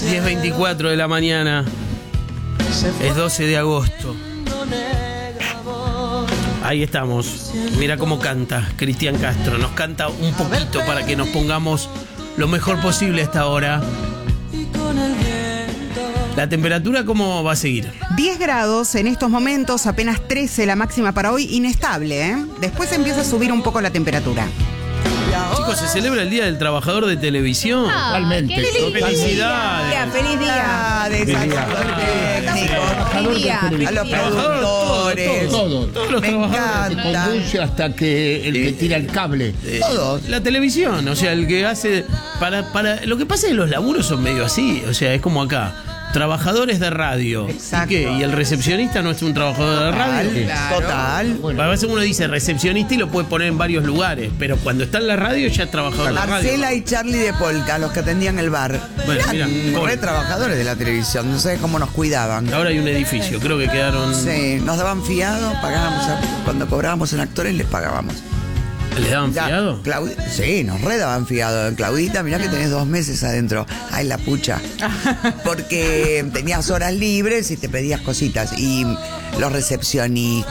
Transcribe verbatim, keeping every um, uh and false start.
diez veinticuatro de la mañana. Es doce de agosto. Ahí estamos. Mira cómo canta Cristian Castro. Nos canta un poquito para que nos pongamos lo mejor posible a esta hora. ¿La temperatura cómo va a seguir? diez grados en estos momentos, apenas trece la máxima para hoy, inestable, ¿eh? Después empieza a subir un poco la temperatura. Chicos, se celebra el Día del Trabajador de Televisión. Ah, Totalmente. qué lindo. Felicidades. Feliz día. Feliz Feliz día. Feliz día. A los productores. Todo. Todos los Me trabajadores. encanta. Conduce hasta que el que tira el cable. Eh, Todos. La televisión, o sea, el que hace. Para, para, lo que pasa es que los laburos son medio así, o sea, es como acá. Trabajadores de radio. Exacto. ¿Y qué? ¿Y el recepcionista no es un trabajador de radio? Total, total. Bueno. A veces uno dice recepcionista y lo puede poner en varios lugares, pero cuando está en la radio ya es trabajador de la radio. Marcela y Charlie de Polka, los que atendían el bar. Bueno, Eran mira, re Pol. trabajadores de la televisión, no sé cómo nos cuidaban. Ahora hay un edificio, creo que quedaron. Sí, nos daban fiado, pagábamos, a- cuando cobrábamos en actores les pagábamos. ¿Les daban Ya, fiado? Claudi- sí, nos redaban fiado. Claudita, mirá que tenés dos meses adentro. Ay, la pucha. Porque tenías horas libres y te pedías cositas. Y los recepcionistas.